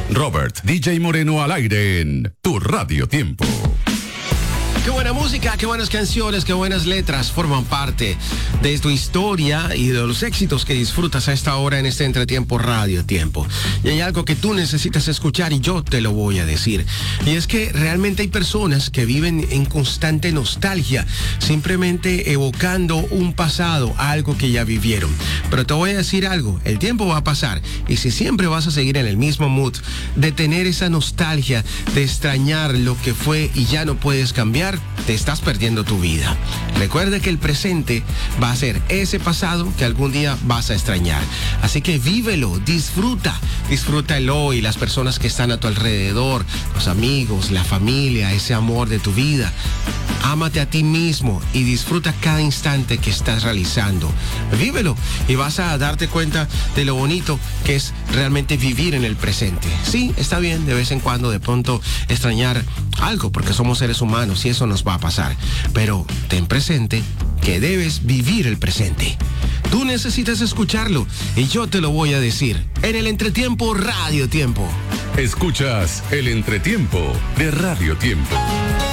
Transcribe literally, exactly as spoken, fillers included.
Robert D J Moreno al aire en Tu Radio Tiempo. Qué buena música, qué buenas canciones, qué buenas letras forman parte de tu historia y de los éxitos que disfrutas a esta hora en este entretiempo Radio Tiempo. Y hay algo que tú necesitas escuchar y yo te lo voy a decir. Y es que realmente hay personas que viven en constante nostalgia, simplemente evocando un pasado, algo que ya vivieron. Pero te voy a decir algo, el tiempo va a pasar y si siempre vas a seguir en el mismo mood de tener esa nostalgia, de extrañar lo que fue y ya no puedes cambiar, te estás perdiendo tu vida. Recuerda que el presente va a ser ese pasado que algún día vas a extrañar. Así que vívelo, disfruta, disfruta el hoy, las personas que están a tu alrededor, los amigos, la familia, ese amor de tu vida. Ámate a ti mismo y disfruta cada instante que estás realizando. Vívelo y vas a darte cuenta de lo bonito que es realmente vivir en el presente. Sí, está bien de vez en cuando de pronto extrañar algo porque somos seres humanos y eso nos va a pasar. Pero ten presente que debes vivir el presente. Tú necesitas escucharlo y yo te lo voy a decir en el Entretiempo Radio Tiempo. Escuchas el Entretiempo de Radio Tiempo.